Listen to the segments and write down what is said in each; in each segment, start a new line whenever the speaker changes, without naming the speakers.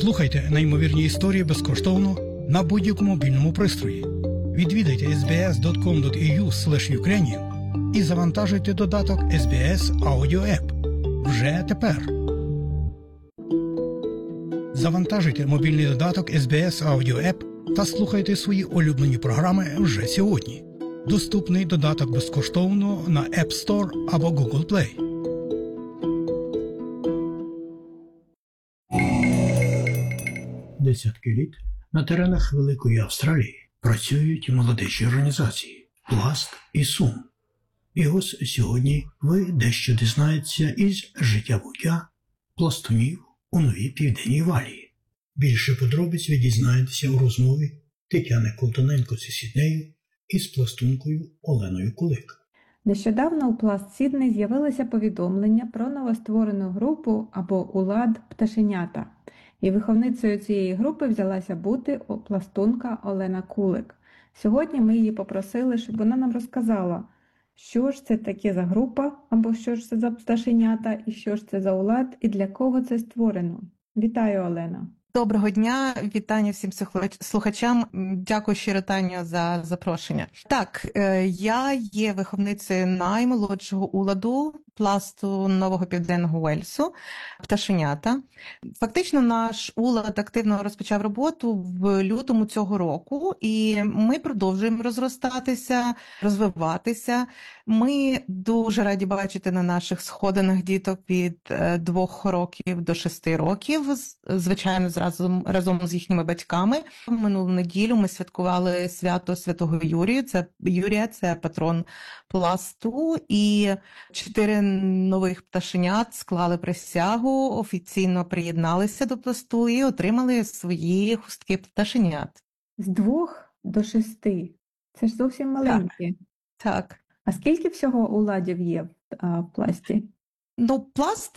Слухайте неймовірні історії безкоштовно на будь-якому мобільному пристрої. Відвідайте sbs.com.au/ukrainian і завантажуйте додаток SBS Audio App. Вже тепер. Завантажуйте мобільний додаток SBS Audio App та слухайте свої улюблені програми вже сьогодні. Доступний додаток безкоштовно на App Store або Google Play. Десятки літ на теренах Великої Австралії працюють молодечі організації «Пласт» і «Сум». І ось сьогодні ви дещо дізнаєтеся із життя-буття пластунів у Новій Південній Валії. Більше подробиць ви дізнаєтеся у розмові Тетяни Колтоненко зі Сіднею із пластункою Оленою Кулик.
Нещодавно у Пласт Сідней з'явилося повідомлення про новостворену групу або УЛАД «Пташенята». І виховницею цієї групи взялася бути пластунка Олена Кулик. Сьогодні ми її попросили, щоб вона нам розказала, що ж це таке за група, або що ж це за пташенята, і що ж це за УЛАД, і для кого це створено. Вітаю, Олена!
Доброго дня, вітання всім слухачам. Дякую щиро, Таню, за запрошення. Так, я є виховницею наймолодшого уладу пласту Нового Південного Уельсу «Пташенята». Фактично наш улад активно розпочав роботу в лютому цього року, і ми продовжуємо розростатися, розвиватися. Ми дуже раді бачити на наших сходинах діток від 2 років до 6 років, звичайно, разом з їхніми батьками. Минулу неділю ми святкували свято Святого Юрія, це патрон пласту, і 4 нових пташенят склали присягу, офіційно приєдналися до пласту і отримали свої хустки пташенят.
З 2 до 6. Це ж зовсім маленькі.
Так.
А скільки всього уладів є в пласті?
Ну, пласт,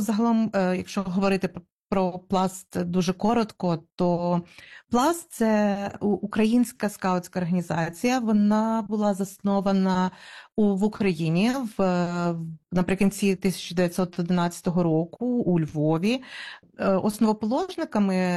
якщо говорити про пласт дуже коротко, то пласт – це українська скаутська організація. Вона була заснована в Україні наприкінці 1911 року у Львові. Основоположниками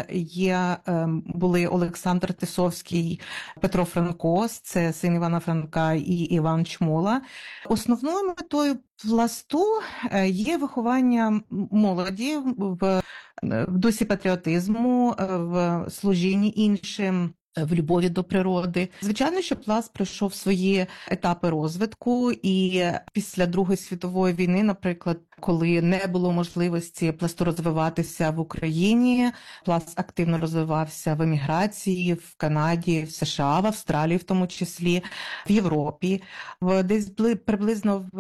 були Олександр Тисовський, Петро Франко, це син Івана Франка, і Іван Чмола. Основною метою пласту є виховання молоді в дусі патріотизму, в служінні іншим, в любові до природи. Звичайно, що пласт пройшов свої етапи розвитку, і після Другої світової війни, наприклад, коли не було можливості пласту розвиватися в Україні, пласт активно розвивався в еміграції, в Канаді, в США, в Австралії в тому числі, в Європі. Десь приблизно в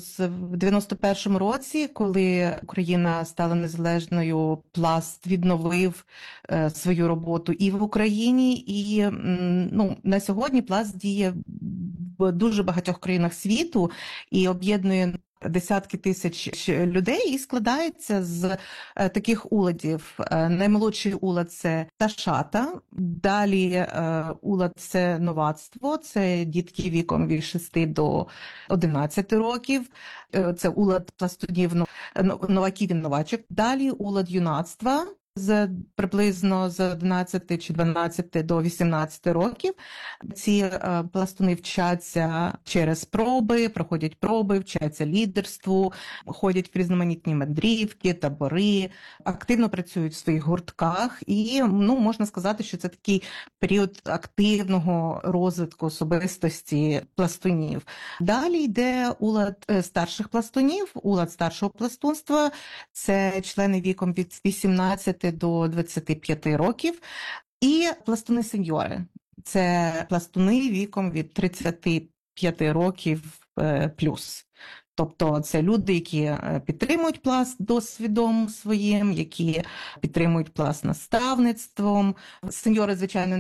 91-му році, коли Україна стала незалежною, пласт відновив свою роботу і в Україні, і на сьогодні пласт діє в дуже багатьох країнах світу і об'єднує десятки тисяч людей і складається з таких уладів. Наймолодший улад – це пташата, далі улад – це новацтво, це дітки віком від 6 до 11 років, це улад пластунів новаків і новачок, далі улад юнацтва, приблизно з 11 чи 12 до 18 років. Ці пластуни вчаться через проходять проби, вчаться лідерству, ходять в різноманітні мандрівки, табори, активно працюють в своїх гуртках і, можна сказати, що це такий період активного розвитку особистості пластунів. Далі йде улад старших пластунів, улад старшого пластунства, це члени віком від 18 до 25 років, і пластуни-сеньори. Це пластуни віком від 35 років плюс. Тобто це люди, які підтримують пласт досвідом своїм, які підтримують пласт наставництвом. Сеньори, звичайно,